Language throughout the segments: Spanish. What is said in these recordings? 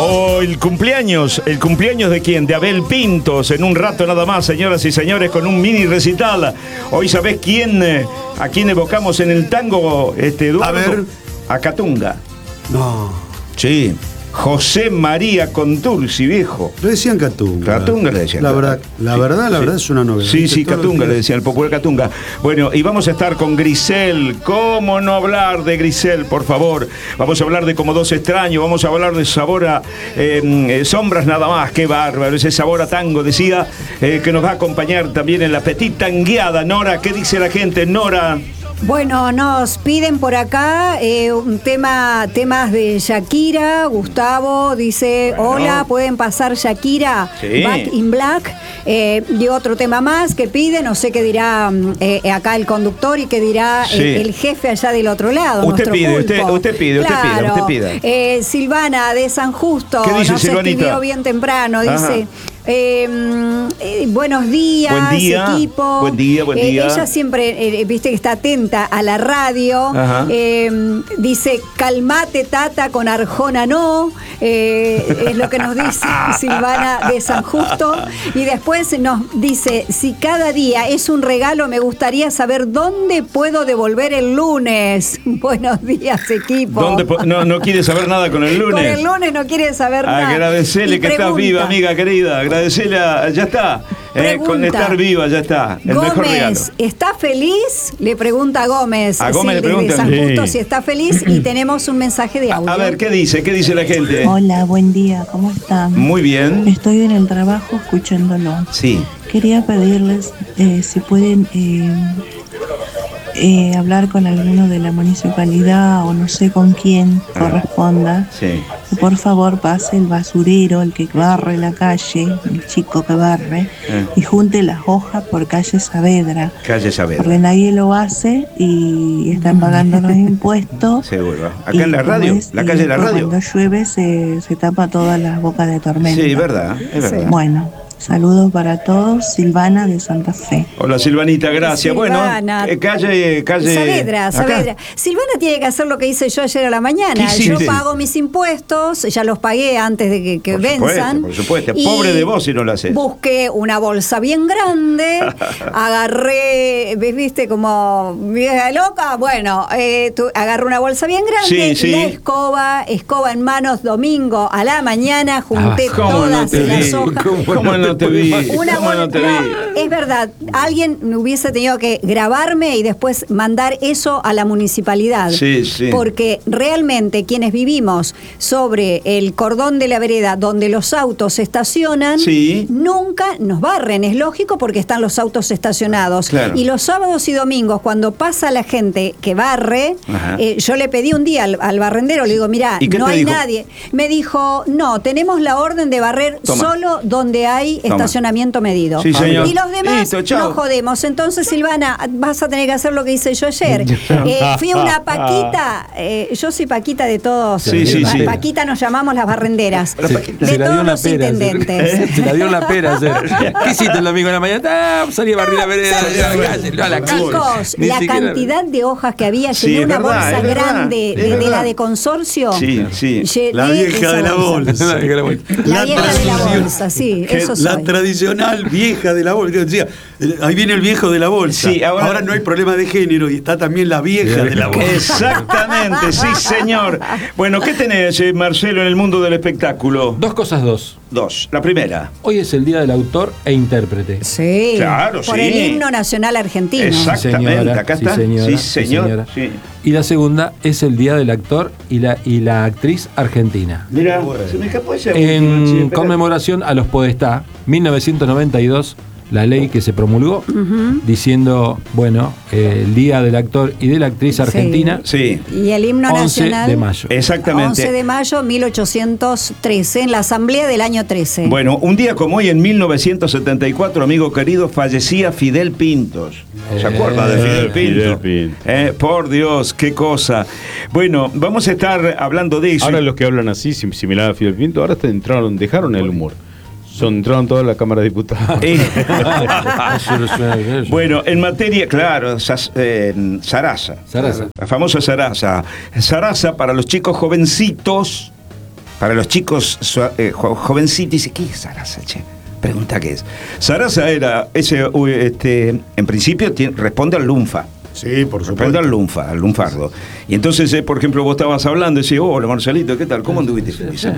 Oh, el cumpleaños de quién, de Abel Pintos, en un rato nada más, señoras y señores, con un mini recital. Hoy sabés quién, a quién evocamos en el tango, Eduardo. A ver. A Catunga. No. Sí. José María Contursi, viejo. Le decían Catunga. Catunga le decían. La verdad es una novedad. Sí, Catunga le decían, el popular Catunga. Bueno, y vamos a estar con Grisel. ¿Cómo no hablar de Grisel, por favor? Vamos a hablar de Como Dos Extraños, vamos a hablar de sabor a sombras nada más. Qué bárbaro, ese sabor a tango, decía, que nos va a acompañar también en la Petit Tangueada. Nora, ¿qué dice la gente? Nora. Bueno, nos piden por acá temas de Shakira. Gustavo dice, hola, ¿pueden pasar Shakira? Sí. Back in Black. Y otro tema más que pide, no sé qué dirá acá el conductor y qué dirá el jefe allá del otro lado. Usted pide. Silvana de San Justo nos escribió bien temprano, dice... buenos días, equipo. Buen día. Ella siempre, viste que está atenta a la radio. Dice, calmate, Tata, con Arjona no. Es lo que nos dice Silvana de San Justo. Y después nos dice, si cada día es un regalo, me gustaría saber dónde puedo devolver el lunes. Buenos días, equipo. No quiere saber nada con el lunes. Con el lunes no quiere saber nada. Agradecele que estás viva, amiga querida. Agradecele, ya está. Con estar viva, ya está. El Gómez, mejor regalo. ¿está feliz? Le pregunta a Gómez. A Gómez le pregunta. De San Justo, si está feliz, y tenemos un mensaje de audio. A ver, ¿qué dice la gente? Hola, buen día, ¿cómo están? Muy bien. Estoy en el trabajo escuchándolo. Sí. Quería pedirles si pueden hablar con alguno de la municipalidad o no sé con quién corresponda. Sí. Que por favor pase el basurero, el que barre la calle, el chico que barre, y junte las hojas por calle Saavedra. Calle Saavedra. Porque nadie lo hace y están pagando los impuestos. Seguro. Acá en la radio, la calle de la radio. Cuando llueve se tapa todas las bocas de tormenta. Sí, es verdad. Bueno, saludos para todos, Silvana de Santa Fe. Hola Silvanita, gracias. Silvana. Bueno, calle Saavedra. Silvana tiene que hacer lo que hice yo ayer a la mañana. Yo pago mis impuestos, ya los pagué antes de que venzan. Por supuesto, pobre de vos si no lo haces. Busqué una bolsa bien grande, agarré, viste, como vieja loca, bueno, agarré una bolsa bien grande, la escoba en manos, domingo a la mañana, junté todas las hojas. ¿Cómo no te vi? Es verdad, alguien hubiese tenido que grabarme y después mandar eso a la municipalidad. Sí. Porque realmente quienes vivimos sobre el cordón de la vereda donde los autos estacionan, nunca nos barren. Es lógico porque están los autos estacionados. Claro. Y los sábados y domingos, cuando pasa la gente que barre, yo le pedí un día al barrendero, le digo, mirá, no hay nadie. Me dijo, no, tenemos la orden de barrer solo donde hay estacionamiento medido. Sí, señor. Y los demás no jodemos. Entonces, Silvana, vas a tener que hacer lo que hice yo ayer. Fui a una Paquita, yo soy Paquita de todos. Sí. Paquita nos llamamos las barrenderas. De todos los intendentes. Se la dio la pera ayer. ¿Qué hiciste el domingo en la mañana? Salí a barrer la vereda a la calle. Chicos, la cantidad de hojas que había, llené una bolsa grande de la de consorcio. Sí. La vieja de la bolsa. La vieja de la bolsa, sí. Eso soy. La tradicional vieja de la bolsa. Decía, ahí viene el viejo de la bolsa. Sí, ahora no hay problema de género y está también la vieja de la bolsa. Exactamente, sí, señor. Bueno, ¿qué tenés, Marcelo, en el mundo del espectáculo? Dos cosas. La primera. Hoy es el Día del Autor e Intérprete. Sí. Claro, por el himno nacional argentino. Exactamente, señora, acá está. Sí, señora. Sí. Y la segunda es el Día del Actor y la actriz argentina. Mira, se me escapó esa en conmemoración a los Podestá, 1992, la ley que se promulgó diciendo, bueno, el Día del Actor y de la Actriz Argentina. Sí. Y el himno 11 nacional. de mayo. Exactamente. 11 de mayo 1813, en la Asamblea del año 13. Bueno, un día como hoy, en 1974, amigo querido, fallecía Fidel Pintos. ¿Se acuerda de Fidel Pintos? Fidel Pintos. Por Dios, qué cosa. Bueno, vamos a estar hablando de eso. Ahora los que hablan así, similar a Fidel Pintos, ahora dejaron el humor. Entraron toda la Cámara de Diputados. Bueno, en materia, claro, Sarasa. La famosa Sarasa. Sarasa para los chicos jovencitos Para los chicos jovencitos, dice, ¿qué es Sarasa, che? Pregunta qué es. Sarasa era en principio responde al lunfa. Sí, por supuesto. Responde al lunfardo. Y entonces, por ejemplo, vos estabas hablando y decís, hola Marcelito, ¿qué tal? ¿Cómo anduviste?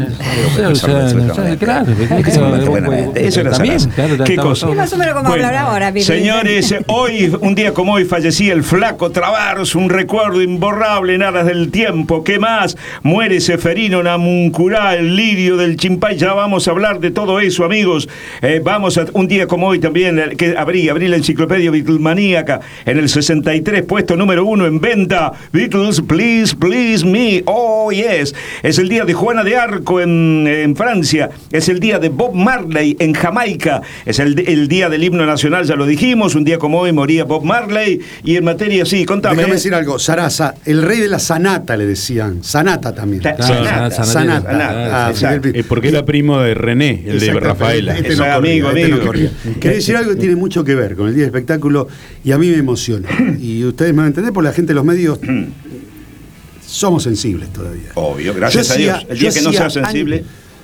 Claro. Eso era Sarasa. ¿Qué cosa? Más o menos como hablar ahora, señores, hoy, un día como hoy, fallecía el flaco Travers, un recuerdo imborrable en aras del tiempo. ¿Qué más? Muere Seferino Namuncurá, el lirio del Chimpay. Ya vamos a hablar de todo eso, amigos. Un día como hoy también, que abrí la enciclopedia Beatlemaníaca en el 63, puesto número 1 en venta. Beatles, please, please me. Oh, yes. Es el día de Juana de Arco en Francia. Es el día de Bob Marley en Jamaica. Es el día del himno nacional, ya lo dijimos. Un día como hoy moría Bob Marley. Y en materia, sí, contame. Déjame decir algo. Sarasa, el rey de la sanata, le decían. Sanata también. Sanata. Porque era primo de René, el de Rafaela. Amigo. Quería decir algo que tiene mucho que ver con el día del espectáculo y a mí me emociona. Y ustedes me van a entender, porque la gente de los medios somos sensibles todavía. Obvio, gracias a Dios. El día que no sea sensible.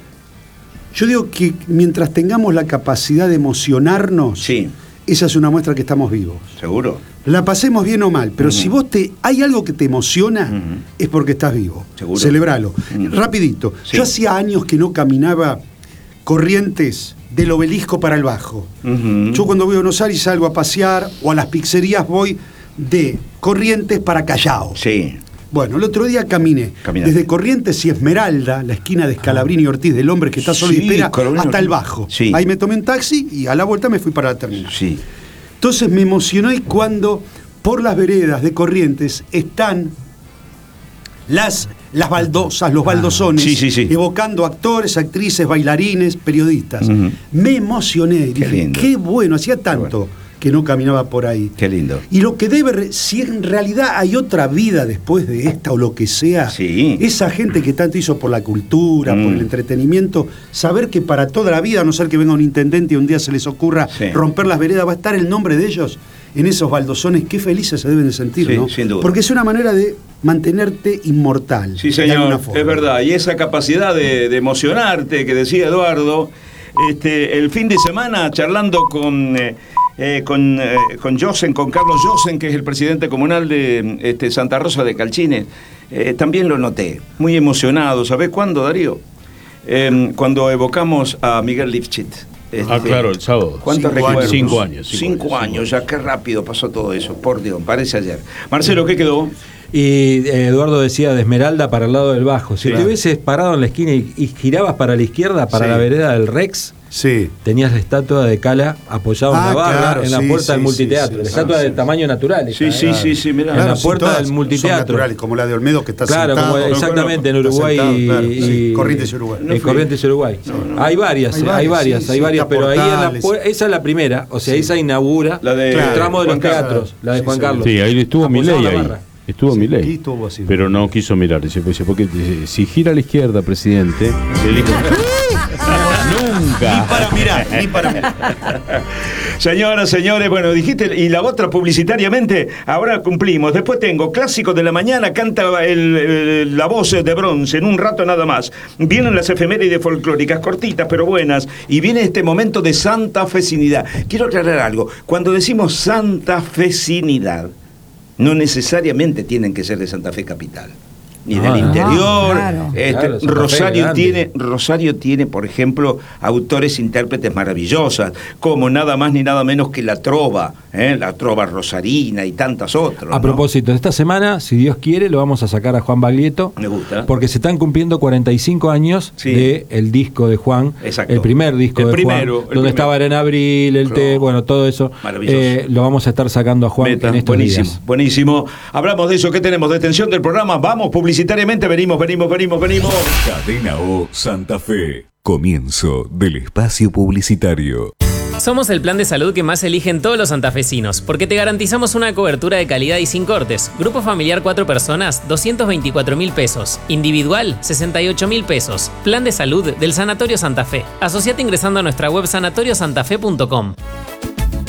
Yo digo que mientras tengamos la capacidad de emocionarnos, sí, esa es una muestra que estamos vivos. Seguro. La pasemos bien o mal, pero si vos hay algo que te emociona, es porque estás vivo. Seguro. Celebralo. Rapidito. Sí. Yo hacía años que no caminaba Corrientes del Obelisco para el Bajo. Yo cuando voy a Buenos Aires salgo a pasear, o a las pizzerías voy de Corrientes para Callao. Sí. Bueno, el otro día caminé desde Corrientes y Esmeralda, la esquina de Scalabrini y Ortiz, del hombre que está solo y espera, hasta el Bajo. Sí. Ahí me tomé un taxi y a la vuelta me fui para la terminal. Sí. Entonces me emocionó y cuando por las veredas de Corrientes están las baldosas, los baldosones, evocando actores, actrices, bailarines, periodistas. Me emocioné y dije, qué bueno, hacía tanto que no caminaba por ahí. Qué lindo. Y lo que si en realidad hay otra vida después de esta o lo que sea, esa gente que tanto hizo por la cultura, por el entretenimiento, saber que para toda la vida, a no ser que venga un intendente y un día se les ocurra romper las veredas, va a estar el nombre de ellos en esos baldosones. Qué felices se deben de sentir, ¿no? Sin duda. Porque es una manera de mantenerte inmortal. Sí, señor, es verdad. Y esa capacidad de emocionarte que decía Eduardo, el fin de semana charlando con Josen, con Carlos Josen, que es el presidente comunal de Santa Rosa de Calchines, también lo noté, muy emocionado. ¿Sabés cuándo, Darío? Cuando evocamos a Miguel Lifshitz. Claro, el sábado. ¿Cuántos recuerdos? 5 años. 5 años, ya qué rápido pasó todo eso, por Dios, parece ayer. Marcelo, ¿qué quedó? Y Eduardo decía de Esmeralda para el lado del Bajo. Si te hubieses parado en la esquina y girabas para la izquierda, para la vereda del Rex, tenías la estatua de Cala apoyada en una barra en la puerta del multiteatro. La estatua de tamaño natural. Mirá. En la puerta del multiteatro. Naturales, como la de Olmedo que está sentado. Claro, exactamente, en Uruguay y Corrientes y Uruguay. En Corrientes y Uruguay. Hay varias, pero ahí esa es la primera, o sea, esa inaugura el tramo de los teatros, la de Juan Carlos. Sí, ahí estuvo Milei ahí. Estuvo Milei, pero no quiso mirar. Dice, porque si gira a la izquierda, presidente, le dijo, nunca. Ni para mirar. Señoras, señores, bueno, dijiste, y la otra publicitariamente, ahora cumplimos. Después tengo Clásico de la Mañana, canta la voz de Bronce, en un rato nada más. Vienen las efemérides folclóricas, cortitas pero buenas, y viene este momento de santafesinidad. Quiero aclarar algo, cuando decimos santafesinidad, no necesariamente tienen que ser de Santa Fe capital, ni del interior. Rosario tiene, por ejemplo, autores, intérpretes maravillosas, como nada más ni nada menos que la trova rosarina y tantas otras. A propósito, esta semana, si Dios quiere, lo vamos a sacar a Juan Baglietto. Me gusta. Porque se están cumpliendo 45 años del disco de Juan. Exacto. El primer disco de Juan, donde estaba en abril, todo eso. Maravilloso. Lo vamos a estar sacando a Juan en estos días. Buenísimo. Hablamos de eso. ¿Qué tenemos? De extensión del programa. Vamos, publicitariamente venimos. Cadena O Santa Fe. Comienzo del espacio publicitario. Somos el plan de salud que más eligen todos los santafesinos, porque te garantizamos una cobertura de calidad y sin cortes. Grupo familiar 4 personas, 224.000 pesos. Individual, 68.000 pesos. Plan de salud del Sanatorio Santa Fe. Asociate ingresando a nuestra web sanatoriosantafe.com.